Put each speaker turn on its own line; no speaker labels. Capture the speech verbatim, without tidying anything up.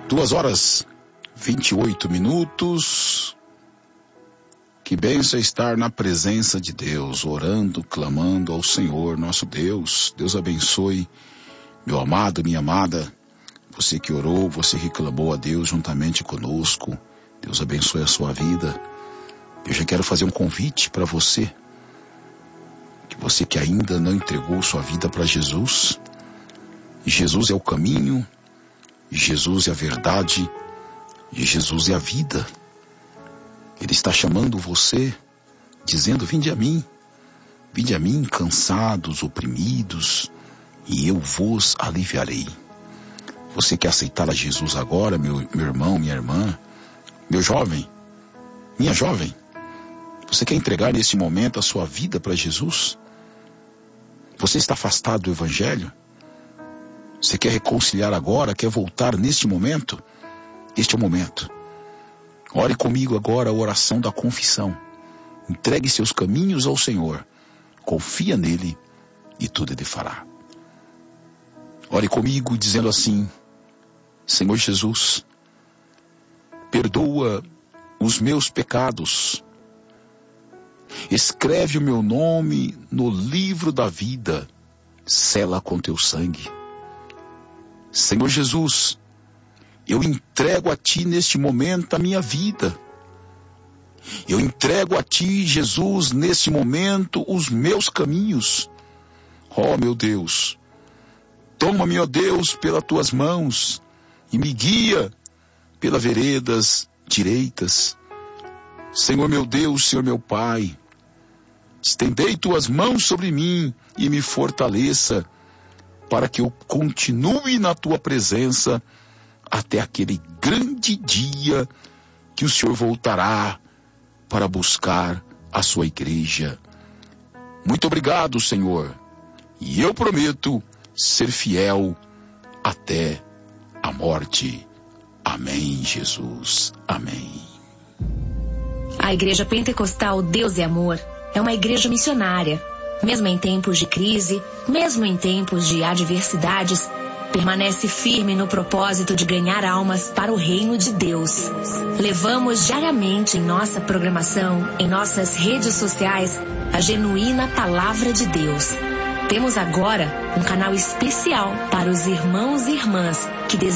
Duas horas, vinte e oito minutos. Que bênção é estar na presença de Deus, orando, clamando ao Senhor, nosso Deus. Deus abençoe, meu amado, minha amada. Você que orou, você que clamou a Deus juntamente conosco. Deus abençoe a sua vida. Eu já quero fazer um convite para você. Que você que ainda não entregou sua vida para Jesus. Jesus é o caminho, Jesus é a verdade e Jesus é a vida. Ele está chamando você, dizendo: vinde a mim, vinde a mim cansados, oprimidos, e eu vos aliviarei. Você quer aceitar a Jesus agora, meu, meu irmão, minha irmã, meu jovem, minha jovem? Você quer entregar nesse momento a sua vida para Jesus? Você está afastado do Evangelho? Você quer reconciliar agora, quer voltar neste momento? Este é o momento. Ore comigo agora a oração da confissão. Entregue seus caminhos ao Senhor. Confia nele e tudo ele fará. Ore comigo dizendo assim: Senhor Jesus, perdoa os meus pecados. Escreve o meu nome no livro da vida. Sela com teu sangue. Senhor Jesus, eu entrego a Ti neste momento a minha vida. Eu entrego a Ti, Jesus, neste momento os meus caminhos. Ó meu Deus, toma-me, ó Deus, pelas Tuas mãos e me guia pelas veredas direitas. Senhor meu Deus, Senhor meu Pai, estendei Tuas mãos sobre mim e me fortaleça para que eu continue na Tua presença até aquele grande dia que o Senhor voltará para buscar a sua igreja. Muito obrigado, Senhor. E eu prometo ser fiel até a morte. Amém, Jesus. Amém.
A Igreja Pentecostal Deus e Amor é uma igreja missionária. Mesmo em tempos de crise, mesmo em tempos de adversidades, permanece firme no propósito de ganhar almas para o reino de Deus. Levamos diariamente em nossa programação, em nossas redes sociais, a genuína palavra de Deus. Temos agora um canal especial para os irmãos e irmãs que desejam